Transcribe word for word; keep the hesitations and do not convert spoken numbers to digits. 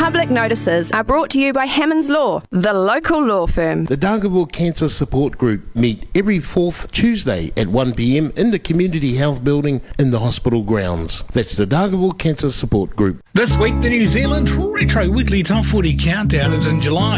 public notices are brought to you by Hammonds Law, the local law firm. The Dargaville Cancer Support Group meet every fourth Tuesday at one p m in the Community Health Building in the hospital grounds. That's the Dargaville Cancer Support Group. This week, the New Zealand Retro Weekly Top forty Countdown is in July.